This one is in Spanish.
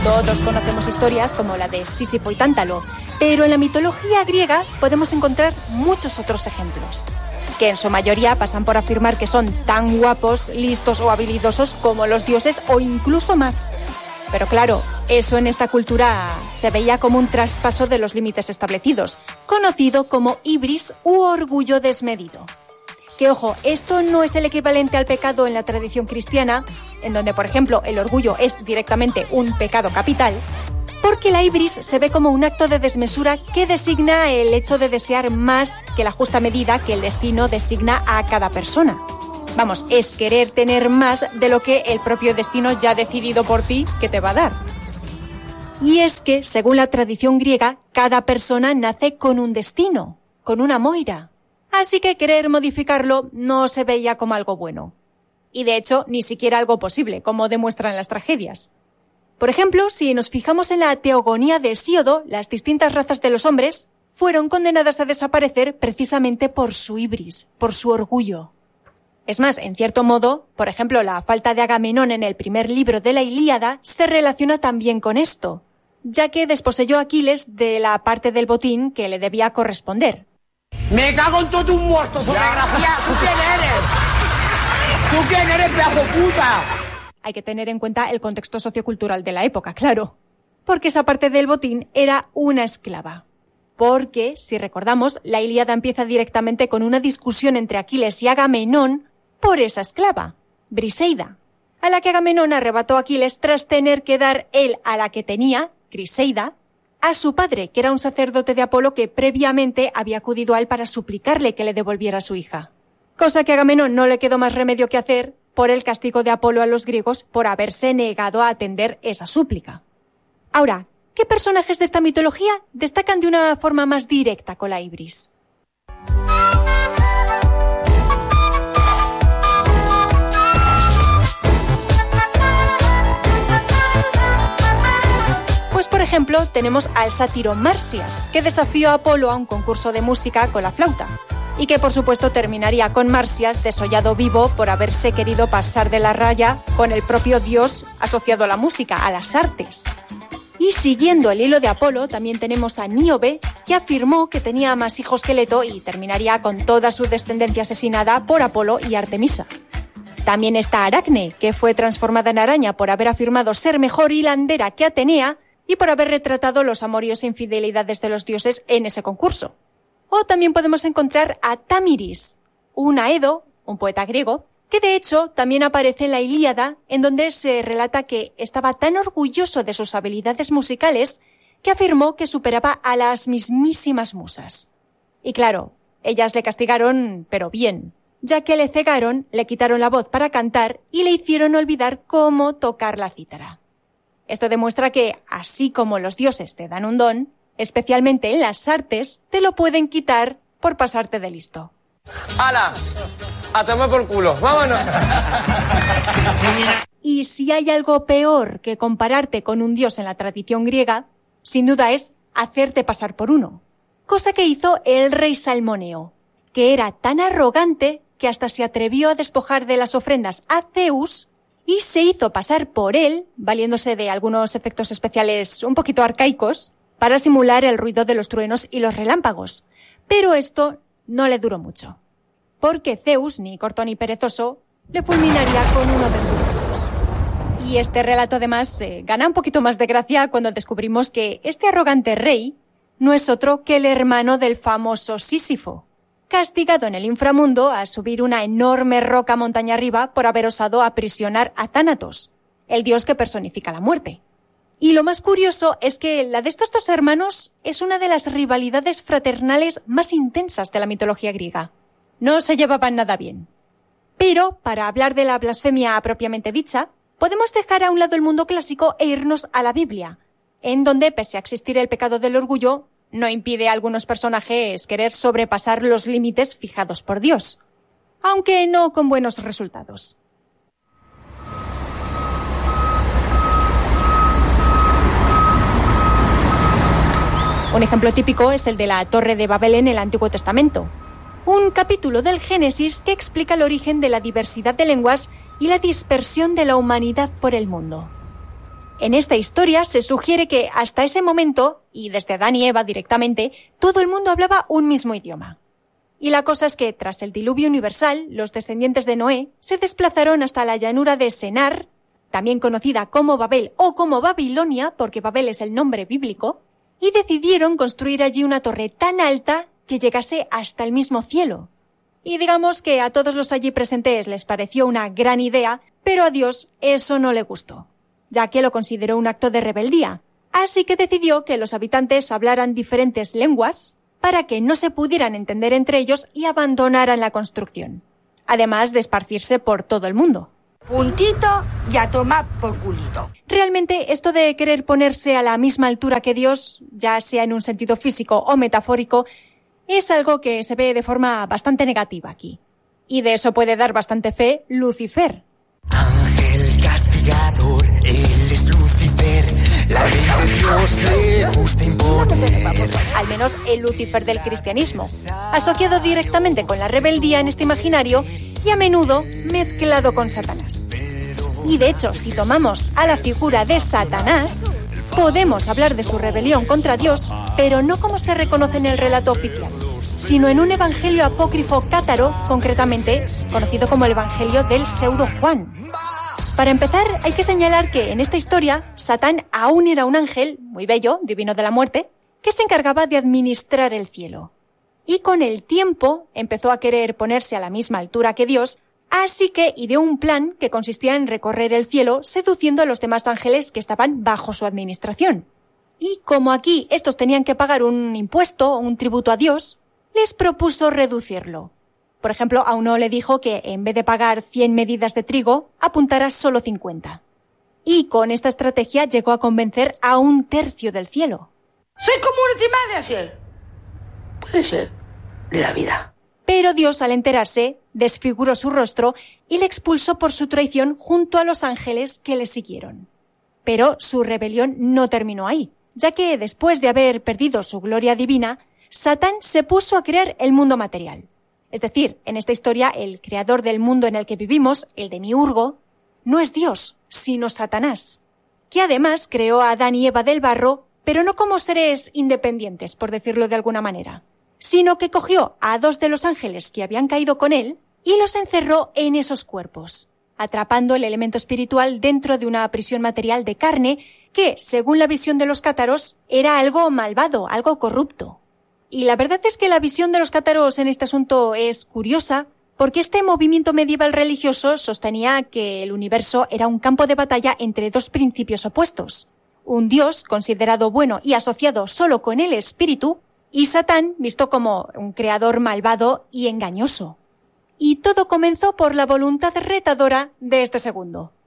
Todos conocemos historias como la de Sísifo y Tántalo, pero en la mitología griega podemos encontrar muchos otros ejemplos, que en su mayoría pasan por afirmar que son tan guapos, listos o habilidosos como los dioses o incluso más. Pero claro, eso en esta cultura se veía como un traspaso de los límites establecidos, conocido como hibris u orgullo desmedido. Que ojo, esto no es el equivalente al pecado en la tradición cristiana, en donde, por ejemplo, el orgullo es directamente un pecado capital, porque la hibris se ve como un acto de desmesura que designa el hecho de desear más que la justa medida que el destino designa a cada persona. Vamos, es querer tener más de lo que el propio destino ya ha decidido por ti que te va a dar. Y es que, según la tradición griega, cada persona nace con un destino, con una moira. Así que querer modificarlo no se veía como algo bueno. Y de hecho, ni siquiera algo posible, como demuestran las tragedias. Por ejemplo, si nos fijamos en la teogonía de Hesíodo, las distintas razas de los hombres fueron condenadas a desaparecer precisamente por su hibris, por su orgullo. Es más, en cierto modo, por ejemplo, la falta de Agamenón en el primer libro de la Ilíada se relaciona también con esto, ya que desposeyó a Aquiles de la parte del botín que le debía corresponder. ¡Me cago en todo tu muerto, desgraciado! ¿Tú quién eres? ¿Tú quién eres, pedazo puta? Hay que tener en cuenta el contexto sociocultural de la época, claro. Porque esa parte del botín era una esclava. Porque, si recordamos, la Ilíada empieza directamente con una discusión entre Aquiles y Agamenón por esa esclava, Briseida, a la que Agamenón arrebató a Aquiles tras tener que dar él a la que tenía, Criseida, a su padre, que era un sacerdote de Apolo que previamente había acudido a él para suplicarle que le devolviera a su hija. Cosa que a Agamenón no le quedó más remedio que hacer por el castigo de Apolo a los griegos por haberse negado a atender esa súplica. Ahora, ¿qué personajes de esta mitología destacan de una forma más directa con la hibris? Pues por ejemplo, tenemos al sátiro Marsias, que desafió a Apolo a un concurso de música con la flauta, y que por supuesto terminaría con Marsias desollado vivo por haberse querido pasar de la raya con el propio dios asociado a la música, a las artes. Y siguiendo el hilo de Apolo, también tenemos a Níobe, que afirmó que tenía más hijos que Leto y terminaría con toda su descendencia asesinada por Apolo y Artemisa. También está Aracne, que fue transformada en araña por haber afirmado ser mejor hilandera que Atenea y por haber retratado los amoríos e infidelidades de los dioses en ese concurso. O también podemos encontrar a Tamiris, un Aedo, un poeta griego, que de hecho también aparece en la Ilíada, en donde se relata que estaba tan orgulloso de sus habilidades musicales que afirmó que superaba a las mismísimas musas. Y claro, ellas le castigaron, pero bien, ya que le cegaron, le quitaron la voz para cantar y le hicieron olvidar cómo tocar la cítara. Esto demuestra que, así como los dioses te dan un don, especialmente en las artes, te lo pueden quitar por pasarte de listo. ¡Hala! ¡A tomar por culo! ¡Vámonos! Y si hay algo peor que compararte con un dios en la tradición griega, sin duda es hacerte pasar por uno. Cosa que hizo el rey Salmoneo, que era tan arrogante que hasta se atrevió a despojar de las ofrendas a Zeus y se hizo pasar por él, valiéndose de algunos efectos especiales un poquito arcaicos, para simular el ruido de los truenos y los relámpagos. Pero esto no le duró mucho, porque Zeus, ni corto ni perezoso, le fulminaría con uno de sus rayos. Y este relato además gana un poquito más de gracia cuando descubrimos que este arrogante rey no es otro que el hermano del famoso Sísifo, castigado en el inframundo a subir una enorme roca montaña arriba por haber osado aprisionar a Tánatos, el dios que personifica la muerte. Y lo más curioso es que la de estos dos hermanos es una de las rivalidades fraternales más intensas de la mitología griega. No se llevaban nada bien. Pero, para hablar de la blasfemia propiamente dicha, podemos dejar a un lado el mundo clásico e irnos a la Biblia, en donde, pese a existir el pecado del orgullo, no impide a algunos personajes querer sobrepasar los límites fijados por Dios, aunque no con buenos resultados. Un ejemplo típico es el de la Torre de Babel en el Antiguo Testamento, un capítulo del Génesis que explica el origen de la diversidad de lenguas y la dispersión de la humanidad por el mundo. En esta historia se sugiere que hasta ese momento, y desde Adán y Eva directamente, todo el mundo hablaba un mismo idioma. Y la cosa es que, tras el diluvio universal, los descendientes de Noé se desplazaron hasta la llanura de Senar, también conocida como Babel o como Babilonia, porque Babel es el nombre bíblico, y decidieron construir allí una torre tan alta que llegase hasta el mismo cielo. Y digamos que a todos los allí presentes les pareció una gran idea, pero a Dios eso no le gustó, ya que lo consideró un acto de rebeldía. Así que decidió que los habitantes hablaran diferentes lenguas para que no se pudieran entender entre ellos y abandonaran la construcción, además de esparcirse por todo el mundo. Puntito y a tomar por culito. Realmente esto de querer ponerse a la misma altura que Dios, ya sea en un sentido físico o metafórico, es algo que se ve de forma bastante negativa aquí. Y de eso puede dar bastante fe Lucifer. Ángel castigador, él es Lucifer, la ley de Dios le gusta imponer. Al menos el Lucifer del cristianismo, asociado directamente con la rebeldía en este imaginario y a menudo mezclado con Satanás. Y de hecho, si tomamos a la figura de Satanás, podemos hablar de su rebelión contra Dios, pero no como se reconoce en el relato oficial, sino en un evangelio apócrifo cátaro, concretamente conocido como el Evangelio del Pseudo Juan. Para empezar, hay que señalar que en esta historia, Satán aún era un ángel, muy bello, divino de la muerte, que se encargaba de administrar el cielo. Y con el tiempo empezó a querer ponerse a la misma altura que Dios, así que ideó un plan que consistía en recorrer el cielo seduciendo a los demás ángeles que estaban bajo su administración. Y como aquí estos tenían que pagar un impuesto o un tributo a Dios, les propuso reducirlo. Por ejemplo, a uno le dijo que en vez de pagar 100 medidas de trigo, apuntara solo 50. Y con esta estrategia llegó a convencer a 1/3 del cielo. Soy como un manager. Puede ser. De la vida. Pero Dios, al enterarse, desfiguró su rostro y le expulsó por su traición junto a los ángeles que le siguieron. Pero su rebelión no terminó ahí, ya que después de haber perdido su gloria divina, Satán se puso a crear el mundo material. Es decir, en esta historia, el creador del mundo en el que vivimos, el demiurgo, no es Dios, sino Satanás, que además creó a Adán y Eva del barro, pero no como seres independientes, por decirlo de alguna manera, sino que cogió a 2 de los ángeles que habían caído con él y los encerró en esos cuerpos, atrapando el elemento espiritual dentro de una prisión material de carne que, según la visión de los cátaros, era algo malvado, algo corrupto. Y la verdad es que la visión de los cátaros en este asunto es curiosa, porque este movimiento medieval religioso sostenía que el universo era un campo de batalla entre 2 principios opuestos: un Dios considerado bueno y asociado solo con el espíritu, y Satán visto como un creador malvado y engañoso. Y todo comenzó por la voluntad retadora de este segundo.